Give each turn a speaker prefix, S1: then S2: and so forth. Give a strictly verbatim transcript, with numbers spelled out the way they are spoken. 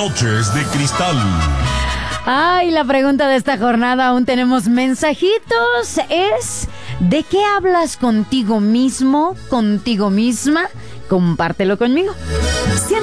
S1: Noches de Cristal.
S2: Ay, la pregunta de esta jornada, aún tenemos mensajitos, es ¿de qué hablas contigo mismo, contigo misma? Compártelo conmigo.